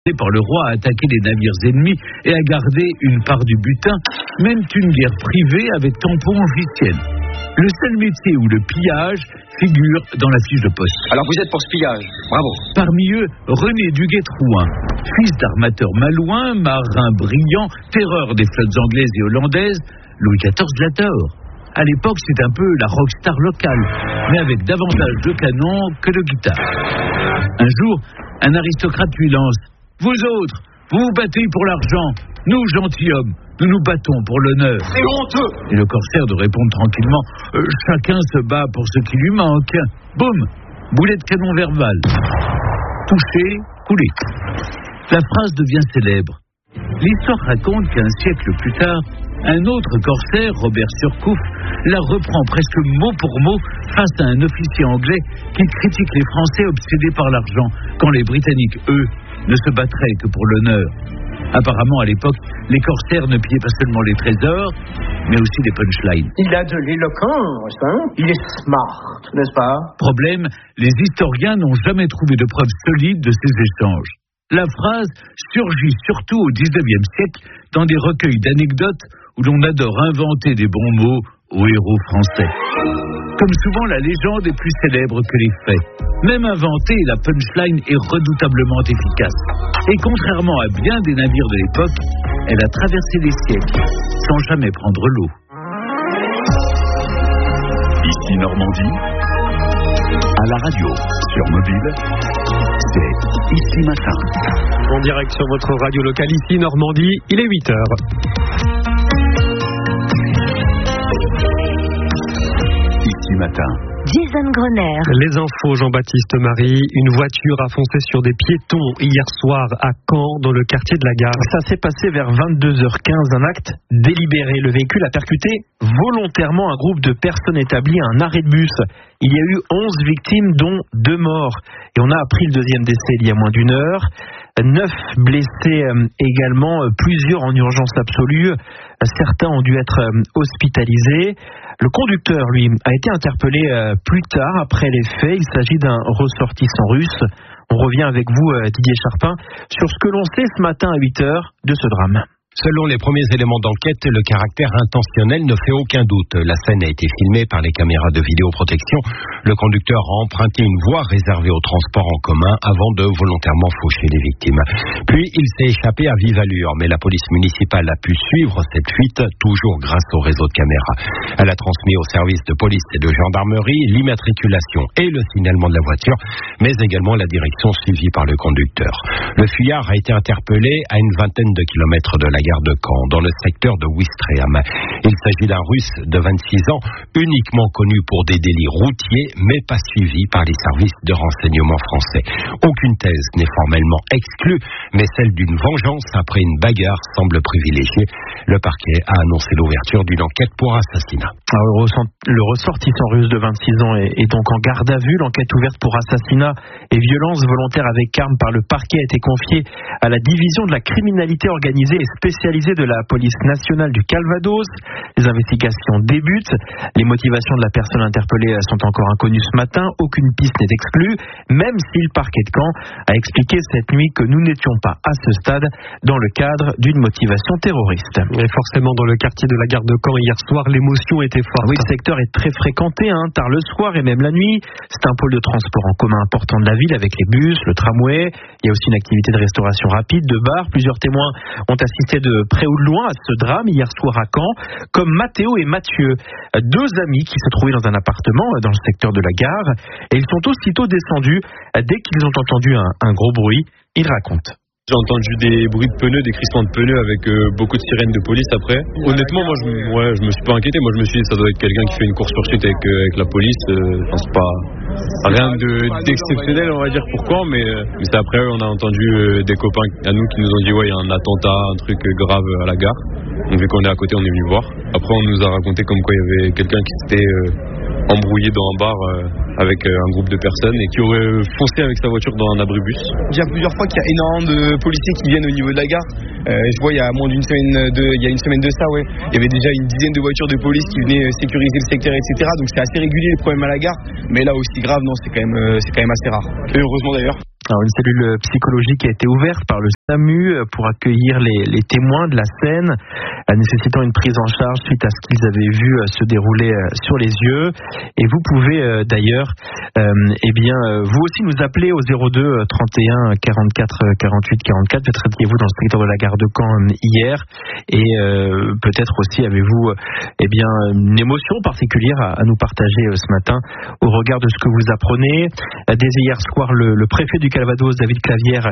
par le roi à attaquer les navires ennemis et à garder une part du butin, mènent une guerre privée avec tampon officiel. Le seul métier où le pillage figure dans la fiche de poste. Alors vous êtes pour ce pillage, bravo. Parmi eux, René Duguay-Trouin, fils d'armateur malouin, marin brillant, terreur des flottes anglaises et hollandaises, Louis XIV l'adore. À l'époque, c'est un peu la rockstar locale, mais avec davantage de canons que de guitare. Un jour, un aristocrate lui lance « Vous autres, vous vous battez pour l'argent, nous gentilshommes, nous nous battons pour l'honneur. » C'est honteux. Et le corsaire de répondre tranquillement « Chacun se bat pour ce qui lui manque. » Boum, boulet de canon verbal. Touché, coulé. La phrase devient célèbre. L'histoire raconte qu'un siècle plus tard, un autre corsaire, Robert Surcouf, la reprend presque mot pour mot face à un officier anglais qui critique les Français obsédés par l'argent, quand les Britanniques, eux, ne se battraient que pour l'honneur. Apparemment, à l'époque, les corsaires ne pillaient pas seulement les trésors, mais aussi les punchlines. Il a de l'éloquence, hein? Il est smart, n'est-ce pas? Problème, les historiens n'ont jamais trouvé de preuves solides de ces échanges. La phrase surgit surtout au XIXe siècle dans des recueils d'anecdotes où l'on adore inventer des bons mots aux héros français. Comme souvent, la légende est plus célèbre que les faits. Même inventée, la punchline est redoutablement efficace. Et contrairement à bien des navires de l'époque, elle a traversé les siècles sans jamais prendre l'eau. Ici Normandie, à la radio, sur mobile, c'est Ici Matin. En direct sur votre radio locale, ici Normandie, il est 8h. Ici Matin. Jason Grener. Les infos, Jean-Baptiste Marie. Une voiture a foncé sur des piétons hier soir à Caen, dans le quartier de la Gare. Ça s'est passé vers 22h15, un acte délibéré. Le véhicule a percuté volontairement un groupe de personnes établies à un arrêt de bus. Il y a eu 11 victimes, dont 2 morts. Et on a appris le deuxième décès il y a moins d'une heure. 9 blessés également, plusieurs en urgence absolue. Certains ont dû être hospitalisés. Le conducteur, lui, a été interpellé plus tard après les faits. Il s'agit d'un ressortissant russe. On revient avec vous, Didier Charpin, sur ce que l'on sait ce matin à 8h de ce drame. Selon les premiers éléments d'enquête, le caractère intentionnel ne fait aucun doute. La scène a été filmée par les caméras de vidéoprotection. Le conducteur a emprunté une voie réservée au transport en commun avant de volontairement faucher les victimes. Puis il s'est échappé à vive allure, mais la police municipale a pu suivre cette fuite, toujours grâce au réseau de caméras. Elle a transmis aux services de police et de gendarmerie l'immatriculation et le signalement de la voiture, mais également la direction suivie par le conducteur. Le fuyard a été interpellé à une vingtaine de kilomètres de la gare de Caen, dans le secteur de Ouistreham. Il s'agit d'un Russe de 26 ans, uniquement connu pour des délits routiers, mais pas suivi par les services de renseignement français. Aucune thèse n'est formellement exclue, mais celle d'une vengeance après une bagarre semble privilégiée. Le parquet a annoncé l'ouverture d'une enquête pour assassinat. Alors, le ressortissant russe de 26 ans est donc en garde à vue. L'enquête ouverte pour assassinat et violence volontaire avec arme par le parquet a été confiée à la division de la criminalité organisée et spécialisée de la police nationale du Calvados. Les investigations débutent. Les motivations de la personne interpellée sont encore inconnues ce matin. Aucune piste n'est exclue, même si le parquet de Caen a expliqué cette nuit que nous n'étions pas à ce stade dans le cadre d'une motivation terroriste. Et forcément, dans le quartier de la gare de Caen, hier soir, l'émotion était forte. Oui, le secteur est très fréquenté, tard le soir et même la nuit. C'est un pôle de transport en commun important de la ville avec les bus, le tramway. Il y a aussi une activité de restauration rapide, de bar. Plusieurs témoins ont assisté de près ou de loin à ce drame hier soir à Caen, comme Mathéo et Mathieu, 2 amis qui se trouvaient dans un appartement dans le secteur de la gare. Et ils sont aussitôt descendus dès qu'ils ont entendu un gros bruit. Ils racontent. J'ai entendu des bruits de pneus, des crissements de pneus avec beaucoup de sirènes de police après. Honnêtement, moi je me suis pas inquiété. Moi je me suis dit ça doit être quelqu'un qui fait une course-poursuite avec la police. C'est pas rien d'exceptionnel, on va dire pourquoi, mais c'est après on a entendu des copains à nous qui nous ont dit ouais il y a un attentat, un truc grave à la gare. Donc vu qu'on est à côté, on est venu voir. Après on nous a raconté comme quoi il y avait quelqu'un qui s'était embrouillé dans un bar avec un groupe de personnes et qui aurait foncé avec sa voiture dans un abribus. Il y a plusieurs fois qu'il y a énormément de policiers qui viennent au niveau de la gare. Je vois il y a moins d'une semaine, il y a une semaine de ça, ouais. Il y avait déjà une dizaine de voitures de police qui venaient sécuriser le secteur, etc. Donc c'est assez régulier les problèmes à la gare. Mais là aussi grave, non, c'est quand même assez rare. Et heureusement d'ailleurs. Alors une cellule psychologique a été ouverte par le SAMU pour accueillir les témoins de la scène, nécessitant une prise en charge suite à ce qu'ils avaient vu se dérouler sur les yeux. Et vous pouvez d'ailleurs, vous aussi nous appeler au 02 31 44 48 44. Peut-être étiez-vous dans le secteur de la gare de Caen hier, et peut-être aussi avez-vous une émotion particulière à nous partager ce matin au regard de ce que vous apprenez. Dès hier soir, le préfet du Calvados, David Clavière,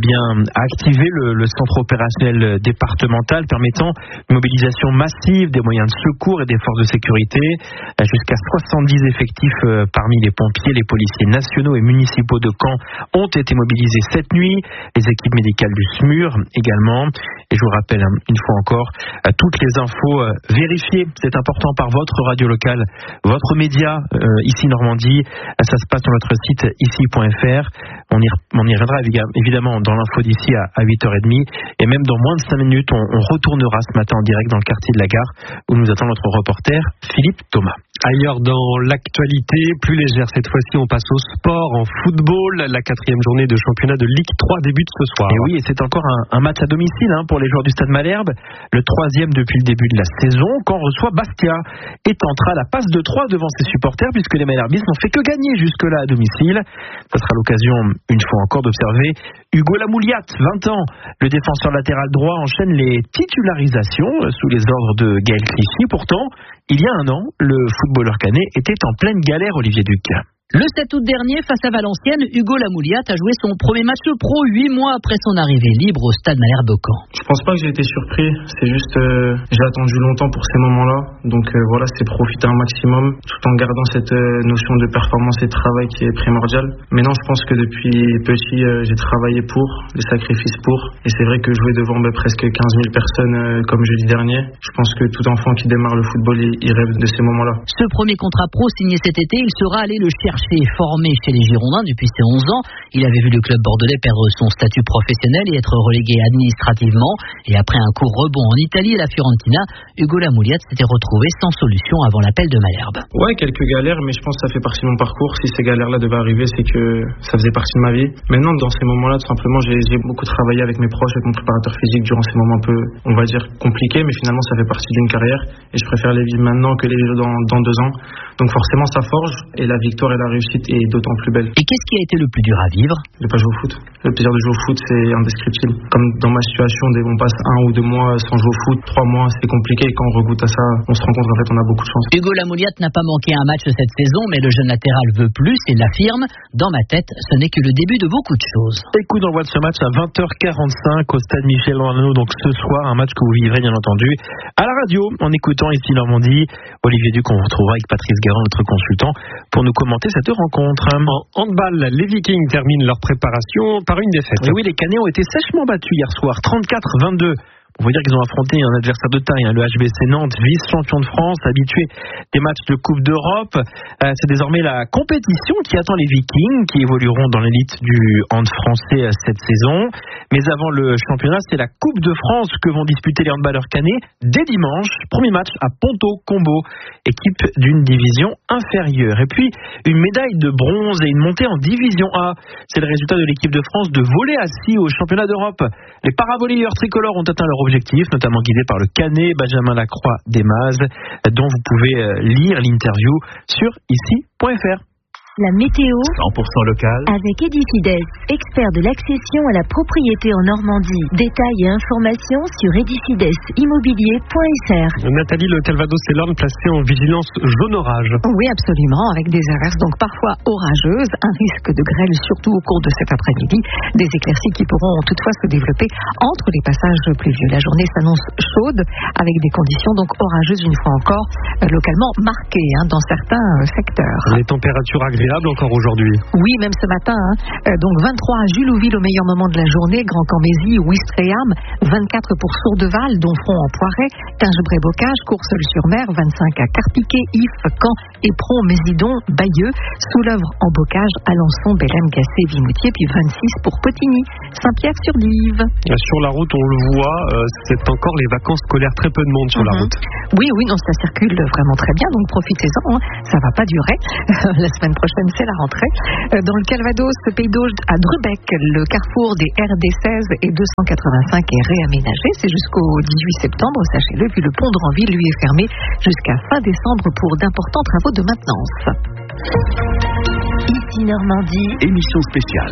a activé le centre opérationnel départemental permettant une mobilisation massive des moyens de secours et des forces de sécurité. Jusqu'à 70 effectifs parmi les pompiers, les policiers nationaux et municipaux de Caen ont été mobilisés cette nuit. Les équipes médicales du SMUR également. Et je vous rappelle une fois encore, toutes les infos vérifiées, c'est important, par votre radio locale, votre média ici Normandie. Ça se passe sur notre site ici.fr. On y reviendra évidemment dans l'info d'ici à 8h30. Et même dans moins de 5 minutes, on retournera ce matin en direct dans le quartier de la Gare où nous attend notre reporter Philippe Thomas. Ailleurs dans l'actualité, plus légère cette fois-ci, on passe au sport, en football. La 4e journée de championnat de Ligue 3 débute ce soir. Et oui, et c'est encore un match à domicile pour les joueurs du Stade Malherbe. Le 3e depuis le début de la saison, quand reçoit Bastia, et tentera la passe de 3 devant ses supporters, puisque les Malherbistes n'ont fait que gagner jusque-là à domicile. Ça sera l'occasion, une fois encore, d'observer Hugo Lamouliat, 20 ans. Le défenseur latéral droit enchaîne les titularisations sous les ordres de Gaël Clichy. Pourtant, il y a un an, le footballeur canet était en pleine galère, Olivier Duc. Le 7 août dernier, face à Valenciennes, Hugo Lamouliat a joué son premier match pro 8 mois après son arrivée libre au Stade Malherbe Caen. Je pense pas que j'ai été surpris, c'est juste j'ai attendu longtemps pour ces moments-là, donc voilà, c'est profiter un maximum tout en gardant cette notion de performance et de travail qui est primordiale. Maintenant, je pense que depuis petit, j'ai travaillé pour, les sacrifices pour, et c'est vrai que jouer devant presque 15 000 personnes comme jeudi dernier, je pense que tout enfant qui démarre le football, il rêve de ces moments-là. Ce premier contrat pro signé cet été, il sera allé le chercher. Formé chez les Girondins depuis ses 11 ans, il avait vu le club bordelais perdre son statut professionnel et être relégué administrativement. Et après un court rebond en Italie et la Fiorentina, Hugo Lamouliat s'était retrouvé sans solution avant l'appel de Malherbe. Ouais, quelques galères, mais je pense que ça fait partie de mon parcours. Si ces galères-là devaient arriver, c'est que ça faisait partie de ma vie. Maintenant, dans ces moments-là, tout simplement, j'ai beaucoup travaillé avec mes proches, avec mon préparateur physique durant ces moments un peu, on va dire, compliqués, mais finalement, ça fait partie d'une carrière. Et je préfère les vivre maintenant que les vivre dans 2 ans. Donc forcément, ça forge, et la victoire et la réussite est d'autant plus belle. Et qu'est-ce qui a été le plus dur à vivre? De pas jouer au foot. Le plaisir de jouer au foot, c'est indescriptible. Comme dans ma situation, dès qu'on passe 1 ou 2 mois sans jouer au foot, 3 mois, c'est compliqué. Et quand on regoute à ça, on se rend compte qu'en fait, on a beaucoup de chance. Hugo Lamouliat n'a pas manqué un match cette saison, mais le jeune latéral veut plus et l'affirme. Dans ma tête, ce n'est que le début de beaucoup de choses. Écoute, on voit ce match à 20h45 au stade Michel Arnaud. Donc ce soir, un match que vous vivrez bien entendu à la radio en écoutant ici Normandie. Olivier Duc, on vous retrouvera avec Patrice Garand, notre consultant, pour nous commenter cette rencontre. En handball, les Vikings terminent leur préparation par une défaite. Et oui, les Canets ont été sèchement battus hier soir, 34-22. On veut dire qu'ils ont affronté un adversaire de taille, le HBC Nantes, vice-champion de France, habitué des matchs de Coupe d'Europe. C'est désormais la compétition qui attend les Vikings, qui évolueront dans l'élite du hand français cette saison. Mais avant le championnat, c'est la Coupe de France que vont disputer les handballeurs canets dès dimanche. Premier match à Ponto-Combo, équipe d'une division inférieure. Et puis, une médaille de bronze et une montée en division A. C'est le résultat de l'équipe de France de volley assis au championnat d'Europe. Les paravolleyeurs tricolores ont atteint leur objectif, notamment guidé par le Canet Benjamin Lacroix-Desmazes, dont vous pouvez lire l'interview sur ici.fr. La météo 100% local avec Edifides, expert de l'accession à la propriété en Normandie. Détails et informations sur edifidesimmobilier.fr. Nathalie, le Calvados et l'Orne placés en vigilance jaune orage. Oui, absolument, avec des averses donc parfois orageuses, un risque de grêle surtout au cours de cet après-midi, des éclaircies qui pourront toutefois se développer entre les passages pluvieux. La journée s'annonce chaude avec des conditions donc orageuses une fois encore localement marquées dans certains secteurs. Les températures agréables encore aujourd'hui. Oui, même ce matin. Donc 23 à Julouville au meilleur moment de la journée, Grand Cambésis, Ouistreham, 24 pour Sourdeval, Donfront en Poiret, Tinge-Bray-Bocage, Courseulles-sur-Mer, 25 à Carpiquet, Ifs, Caen, Éperon, Mésidon, Bayeux, Soulœuvre en Bocage, Alençon, Bélem, Gassé, Vimoutier, puis 26 pour Potigny, Saint-Pierre-sur-Dive. Sur la route, on le voit, c'est encore les vacances scolaires, très peu de monde sur la route. Oui, non, ça circule vraiment très bien, donc profitez-en, ça va pas durer. La semaine prochaine, personnes, c'est la rentrée. Dans le Calvados, Pays d'Auge, à Drubeck, le carrefour des RD16 et 285 est réaménagé. C'est jusqu'au 18 septembre, sachez-le. Puis le pont de Ranville, lui, est fermé jusqu'à fin décembre pour d'importants travaux de maintenance. Ici Normandie. Émission spéciale.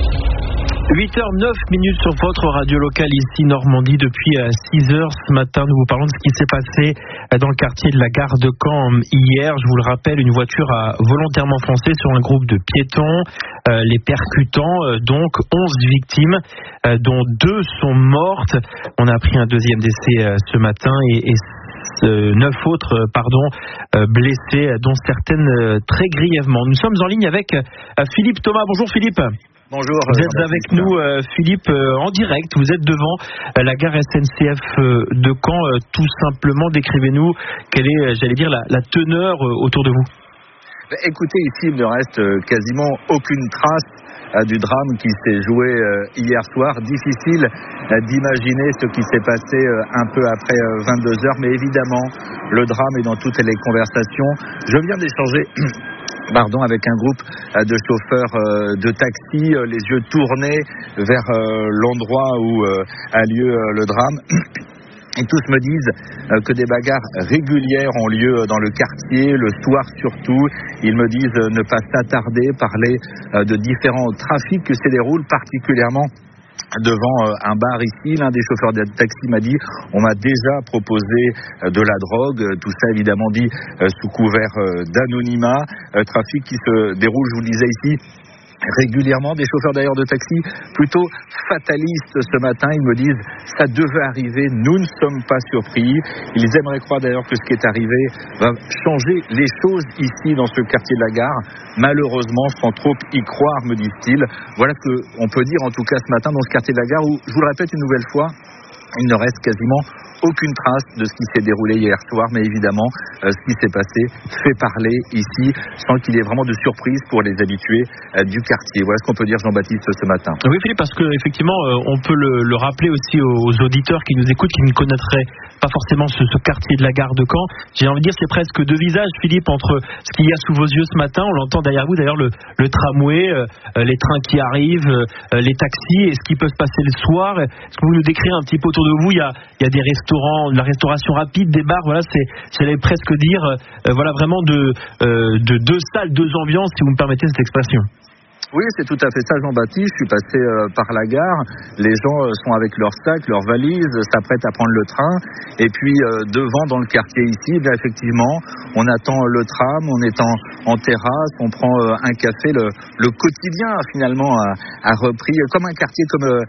8h09 sur votre radio locale ici Normandie. Depuis 6h ce matin, nous vous parlons de ce qui s'est passé dans le quartier de la gare de Caen hier. Je vous le rappelle, une voiture a volontairement foncé sur un groupe de piétons, les percutant, donc 11 victimes, dont 2 sont mortes. On a appris un deuxième décès ce matin et 9 autres blessés, dont certaines très grièvement. Nous sommes en ligne avec Philippe Thomas. Bonjour Philippe. Bonjour. Vous êtes avec nous, Philippe, en direct. Vous êtes devant la gare SNCF de Caen. Tout simplement, décrivez-nous quelle est, j'allais dire, la teneur autour de vous. Écoutez, ici, il ne reste quasiment aucune trace du drame qui s'est joué hier soir. Difficile d'imaginer ce qui s'est passé un peu après 22h, mais évidemment, le drame est dans toutes les conversations. Je viens d'échanger avec un groupe de chauffeurs de taxi, les yeux tournés vers l'endroit où a lieu le drame. Et tous me disent que des bagarres régulières ont lieu dans le quartier, le soir surtout. Ils me disent ne pas s'attarder, parler de différents trafics que se déroulent particulièrement devant un bar ici. L'un des chauffeurs de taxi m'a dit on m'a déjà proposé de la drogue, tout ça évidemment dit sous couvert d'anonymat. Trafic qui se déroule, je vous le disais ici, régulièrement. Des chauffeurs d'ailleurs de taxi plutôt fatalistes ce matin. Ils me disent ça devait arriver, nous ne sommes pas surpris. Ils aimeraient croire d'ailleurs que ce qui est arrivé va changer les choses ici dans ce quartier de la gare. Malheureusement, sans trop y croire, me disent-ils. Voilà ce qu'on peut dire en tout cas ce matin dans ce quartier de la gare où, je vous le répète une nouvelle fois, il ne reste quasiment aucune trace de ce qui s'est déroulé hier soir, mais évidemment, ce qui s'est passé fait parler ici, sans qu'il y ait vraiment de surprise pour les habitués du quartier. Voilà ce qu'on peut dire, Jean-Baptiste, ce matin. Oui, Philippe, parce qu'effectivement, on peut le rappeler aussi aux auditeurs qui nous écoutent, qui ne connaîtraient pas forcément ce quartier de la gare de Caen. J'ai envie de dire, c'est presque deux visages, Philippe, entre ce qu'il y a sous vos yeux ce matin, on l'entend derrière vous, d'ailleurs, le tramway, les trains qui arrivent, les taxis, et ce qui peut se passer le soir. Est-ce que vous nous décrivez un petit peu autour de vous? Il y a des restaurants, de la restauration rapide, des bars, voilà, j'allais presque dire, voilà, vraiment de deux salles, deux ambiances, si vous me permettez cette expression. Oui, c'est tout à fait ça, Jean-Baptiste. Je suis passé par la gare. Les gens sont avec leurs sacs, leurs valises, s'apprêtent à prendre le train. Et puis, devant, dans le quartier ici, bien effectivement, on attend le tram, on est en terrasse, on prend un café. Le quotidien, finalement, a repris, comme un quartier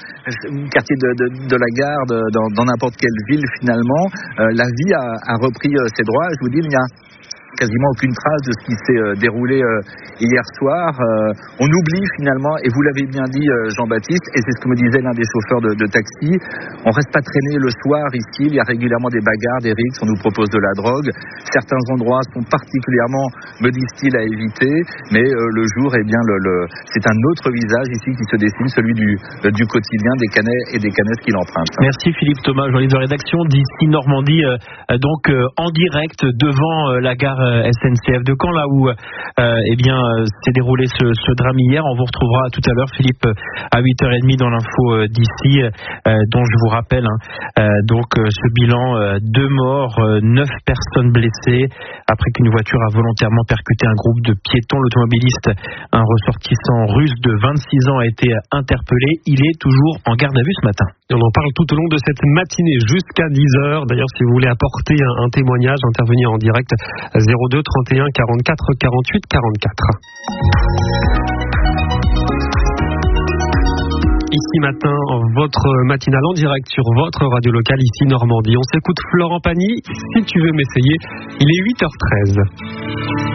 de la gare, dans n'importe quelle ville, finalement. La vie a repris ses droits. Je vous dis, il y a quasiment aucune trace de ce qui s'est déroulé hier soir. On oublie finalement, et vous l'avez bien dit, Jean-Baptiste, et c'est ce que me disait l'un des chauffeurs de taxi, on reste pas traîné le soir ici, il y a régulièrement des bagarres, des rixes, on nous propose de la drogue. Certains endroits sont particulièrement, me disent-ils, à éviter, mais le jour, eh bien, c'est un autre visage ici qui se dessine, celui du quotidien, des Canets et des Canesses qui l'empruntent. Merci Philippe Thomas, journaliste de rédaction d'ici Normandie, donc en direct devant la gare SNCF de Caen, là où s'est déroulé ce drame hier. On vous retrouvera tout à l'heure, Philippe, à 8h30 dans l'info d'ici, dont je vous rappelle ce bilan, 2 morts, 9 personnes blessées après qu'une voiture a volontairement percuté un groupe de piétons. L'automobiliste, un ressortissant russe de 26 ans, a été interpellé. Il est toujours en garde à vue ce matin. Et on en parle tout au long de cette matinée jusqu'à 10h. D'ailleurs, si vous voulez apporter un témoignage, intervenir en direct, 02 31 44 48 44. Ici matin, votre matinale en direct sur votre radio locale, ici Normandie. On s'écoute Florent Pagny, Si tu veux m'essayer. Il est 8h13.